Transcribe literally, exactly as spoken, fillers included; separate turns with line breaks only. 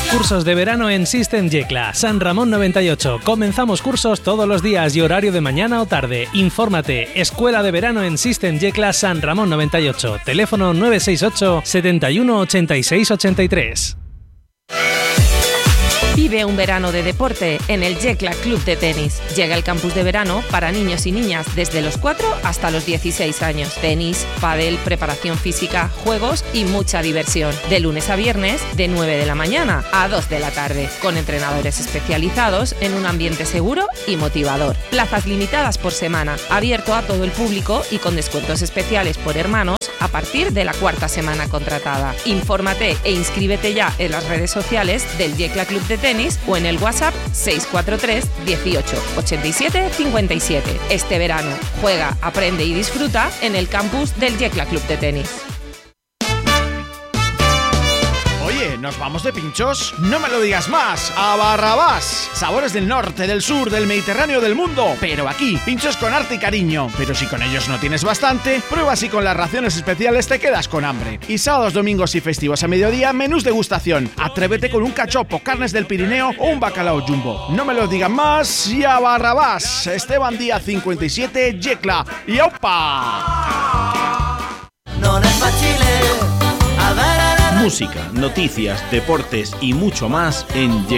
Cursos de verano en System Yecla, San Ramón noventa y ocho. Comenzamos cursos todos los días y horario de mañana o tarde. Infórmate, Escuela de Verano en System Yecla, San Ramón noventa y ocho. Teléfono nueve seis ocho, setenta y uno, ochenta y seis, ochenta y tres.
Vive un verano de deporte en el Yecla Club de Tenis. Llega el campus de verano para niños y niñas desde los cuatro hasta los dieciséis años. Tenis, pádel, preparación física, juegos y mucha diversión. De lunes a viernes, de nueve de la mañana a dos de la tarde. Con entrenadores especializados en un ambiente seguro y motivador. Plazas limitadas por semana. Abierto a todo el público y con descuentos especiales por hermanos a partir de la cuarta semana contratada. Infórmate e inscríbete ya en las redes sociales del Yecla Club de Tenis o en el WhatsApp seis cuatro tres, dieciocho, ochenta y siete, cincuenta y siete. Este verano juega, aprende y disfruta en el campus del Yecla Club de Tenis.
Oye, ¿nos vamos de pinchos? No me lo digas más. ¡A Barrabás! Sabores del norte, del sur, del Mediterráneo, del mundo. Pero aquí, pinchos con arte y cariño. Pero si con ellos no tienes bastante, prueba si con las raciones especiales te quedas con hambre. Y sábados, domingos y festivos a mediodía, menús degustación. Atrévete con un cachopo, carnes del Pirineo o un bacalao jumbo. No me lo digan más. Y a Barrabás. Esteban Díaz cincuenta y siete, Yecla. ¡Y opa!
No es fácil.
Música, noticias, deportes y mucho más en Yecla.